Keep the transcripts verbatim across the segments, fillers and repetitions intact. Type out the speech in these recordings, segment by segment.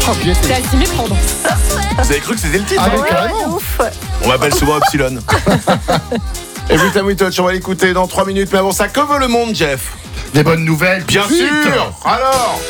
j'y étais. C'est à s'y méprendre. Vous avez cru que c'était le titre Ah, hein ouais, Ouais, carrément. de ouf. On m'appelle souvent Epsilon. Every Time We Touch, on va l'écouter dans trois minutes. Mais avant ça, que veut le monde, Jeff? Des bonnes nouvelles. Bien tout de suite. sûr. Alors,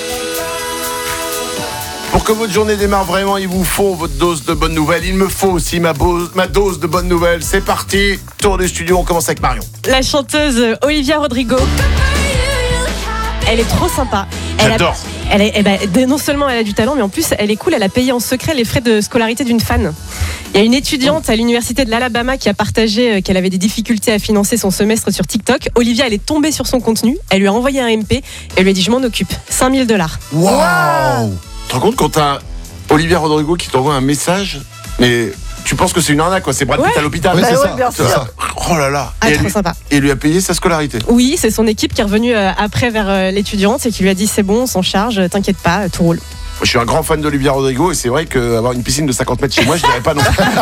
pour que votre journée démarre vraiment, il vous faut votre dose de bonnes nouvelles. Il me faut aussi ma, bo- ma dose de bonnes nouvelles. C'est parti, tour du studio, on commence avec Marion. La chanteuse Olivia Rodrigo, elle est trop sympa. Elle J'adore. A, elle est, eh ben, non seulement elle a du talent, mais en plus elle est cool. Elle a payé en secret les frais de scolarité d'une fan. Il y a une étudiante à l'université de l'Alabama qui a partagé qu'elle avait des difficultés à financer son semestre sur TikTok. Olivia, elle est tombée sur son contenu. Elle lui a envoyé un M P. Elle lui a dit je m'en occupe. cinq mille dollars. Waouh. Tu te rends compte quand t'as Olivia Rodrigo qui t'envoie un message, mais tu penses que c'est une arnaque, quoi. C'est Brad Pitt Ouais. à l'hôpital. Oui, Bah c'est ouais, ça. bien c'est sûr. ça. Oh là là. Ah, et, elle trop lui, sympa. et elle lui a payé sa scolarité. Oui, c'est son équipe qui est revenue euh, après vers euh, l'étudiante et qui lui a dit c'est bon, on s'en charge, t'inquiète pas, euh, tout roule. Je suis un grand fan d'Olivia Rodrigo et c'est vrai qu'avoir une piscine de cinquante mètres chez moi, je dirais pas non.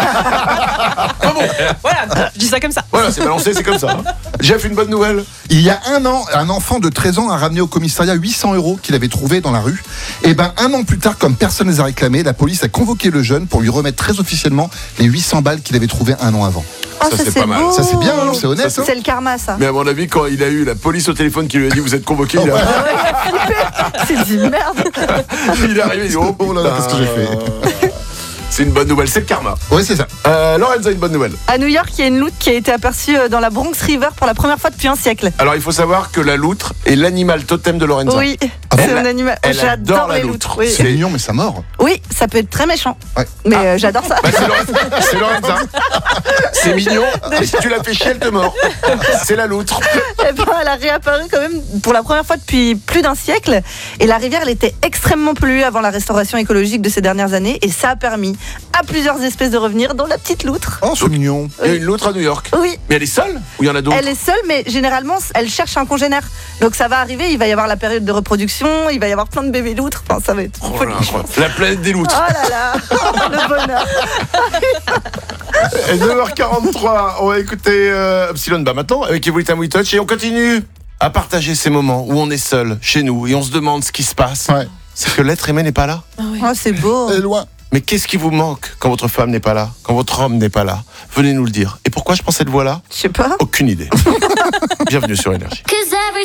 Voilà, je dis ça comme ça. Voilà, c'est balancé, c'est comme ça. hein. Jeff, une bonne nouvelle. Il y a un an, un enfant de treize ans a ramené au commissariat huit cents euros qu'il avait trouvé dans la rue. Et ben, un an plus tard, comme personne ne les a réclamés, la police a convoqué le jeune pour lui remettre très officiellement les huit cents balles qu'il avait trouvées un an avant. Oh, Ça, ça, c'est c'est pas mal. beau. Ça, c'est bien, hein, c'est honnête. Ça, hein. C'est le karma, ça. Mais à mon avis, quand il a eu la police au téléphone qui lui a dit vous êtes convoqué, il, a... C'est dit merde. il est arrivé, il dit oh, Oh là là, qu'est-ce que j'ai fait? C'est une bonne nouvelle, c'est le karma. Oui, c'est ça. Euh, Lorenza, une bonne nouvelle. À New York, il y a une loutre qui a été aperçue dans la Bronx River pour la première fois depuis un siècle. Alors il faut savoir que la loutre est l'animal totem de Lorenza. Oui, Ah c'est bon un animal. Elle J'adore adore la les loutre. loutres. Oui. C'est mignon, mais ça mord. Oui, ça peut être très méchant. Ouais. Mais euh, j'adore ça. Bah, c'est Lorenza. C'est Lorenza. C'est mignon. Et si tu la fais chier, elle te mord. C'est la loutre. Eh ben, elle a réapparu quand même pour la première fois depuis plus d'un siècle. Et la rivière, elle était extrêmement polluée avant la restauration écologique de ces dernières années. Et ça a permis à plusieurs espèces de revenir, dont la petite loutre. Oh, c'est mignon. Il y a une loutre à New York. Oui. Mais elle est seule ou il y en a d'autres? Elle est seule, mais généralement, elle cherche un congénère. Donc ça va arriver, il va y avoir la période de reproduction, il va y avoir plein de bébés loutres. Enfin, ça va être Oh folie. là, incroyable. La planète des loutres. Oh là là, le bonheur. Et neuf heures quarante-trois, on va écouter euh, Epsilon bah maintenant avec Every Time We Touch et on continue à partager ces moments où on est seul chez nous et on se demande ce qui se passe. Ouais. C'est que l'être aimé n'est pas là. Oh, c'est beau. Elle est loin. Mais qu'est-ce qui vous manque quand votre femme n'est pas là, quand votre homme n'est pas là? Venez nous le dire. Et pourquoi je prends cette voix-là? Je sais pas. Aucune idée. Bienvenue sur Énergie. Cause every